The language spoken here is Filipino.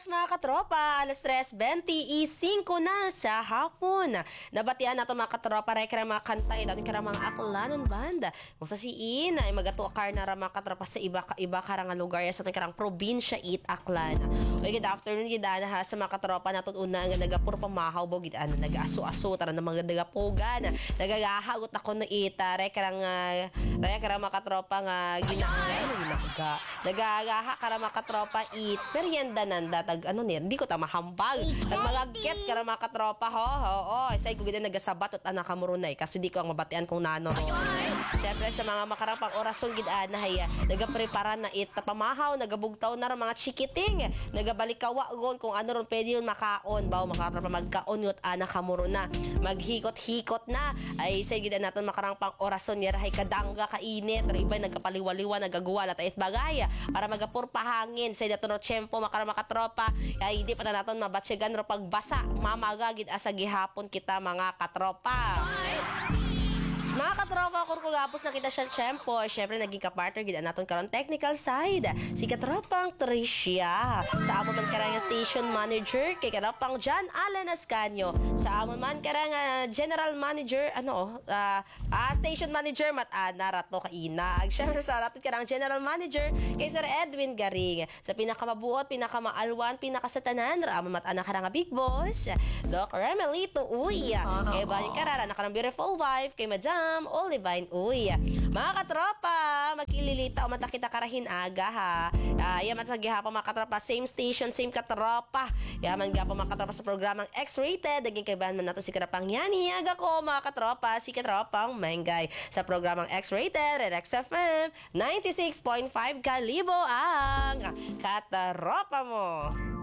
oras mga katropa, alas 3:25 na sa hapon. Nabatian nato mga katropa, rekra mga kantay, dati kara mga aklanon banda. Kung sa siin, ay magatuakar na ra mga katropa sa iba karang lugar sa karang probinsya it aklan. Okay, good afternoon gida na ha sa mga katropa naton una nga nagapuro pamahaw bo gid nag-aso-aso tara na mga nagapogan. Nagagahagot ako no ita rekra mga katropa nga ginagaga. Nagagaha kara mga katropa it merienda nanda tag hindi ko ta mahambag tag malagket kara mga katropa say ko gid nagasabat at anak kamurunay kasi di ko ang mabatian kung nano syempre sa mga makarapang orason gid haya nagaprepara na it pamahaw nagabugtaw na ron mga chikiting nagabalikawa gon kung ano ron pwede yun makaon baw makatropa magkaon yut anak kamuruna maghikot-hikot na ay say gid naton makarang pang orason yarahay kadangga kainit riba nagkapaliwaliwa nagaguwal at it bagay para magapurpa hangin say daton no tiyempo makatropa ay hindi pa na naton mabatsyagan ro pagbasa mamagagid asa gihapon kita mga katropa. Mga katropa, kung kagapos na kita siya tiyempo, syempre naging kapartner gid naton karon technical side. Si katropang Tricia, sa amon man karang station manager, kay katropang John Allen Ascanio, sa amon man karang general manager, station manager mat-ana rato kainag. Syempre sa ratot karang general manager kay Sir Edwin Garing. Sa pinakamabot, pinakamaalwan, pinakasatanan, amon mat-ana karang big boss, Doc Remelito Uy. Kay bahin karara na karang beautiful wife kay Madam Olivine Uy. Mga katropa, magkililita o mata kita karahin aga ha. Yaman sa gihapon mga katropa, same station, same katropa. Yaman gihapon mga katropa sa programang X-Rated. Naging kaibahan man nato si Karapang Yani. Aga ko mga katropa, si Katropang Mengay. Sa programang X-Rated, Red XFM 96.5 kalibo ang katropa mo.